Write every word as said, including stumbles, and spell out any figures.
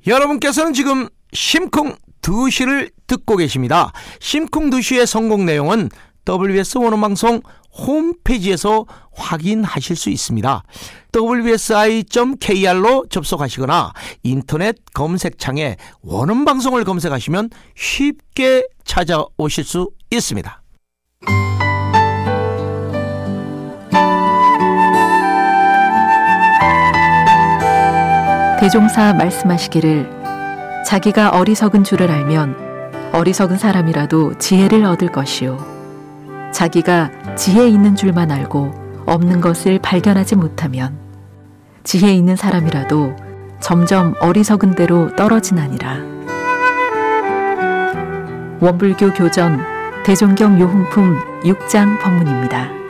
여러분께서는 지금 심쿵 두 시를 듣고 계십니다. 심쿵 두 시의 성공 내용은 더블유에스 원어방송 홈페이지에서 확인하실 수 있습니다. 더블유 에스 아이 닷 케이알로 접속하시거나 인터넷 검색창에 원어방송을 검색하시면 쉽게 찾아오실 수 있습니다. 대종사 말씀하시기를 자기가 어리석은 줄을 알면 어리석은 사람이라도 지혜를 얻을 것이요 자기가 지혜 있는 줄만 알고 없는 것을 발견하지 못하면 지혜 있는 사람이라도 점점 어리석은 대로 떨어지나니라. 원불교 교전 대종경 요흥품 육 장 법문입니다.